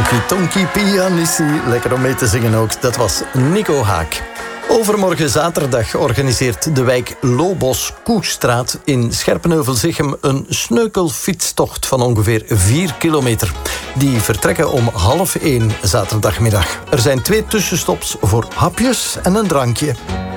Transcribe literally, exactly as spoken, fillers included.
Honky Tonky Pianissie. Lekker om mee te zingen ook. Dat was Nico Haak. Overmorgen zaterdag organiseert de wijk Lobos-Koestraat in Scherpenheuvel-Zichem een sneukelfietstocht van ongeveer vier kilometer. Die vertrekken om half één zaterdagmiddag. Er zijn twee tussenstops voor hapjes en een drankje.